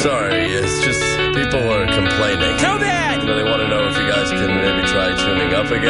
Sorry, it's just people are complaining. Too bad! They want to know if you guys can maybe try tuning up again.